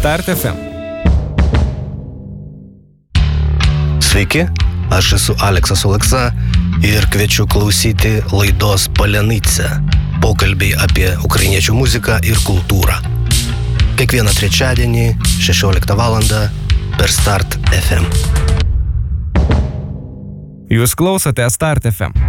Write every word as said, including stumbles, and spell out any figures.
Start F M. Sveiki, aš esu Aleksas Oleksa ir kviečiu klausyti laidos Palenica. Pokalbiai apie ukrainiečių muziką ir kultūrą. Kiekvieną trečiadienį šešioliktą valandą per Start F M. Jūs klausote Start F M.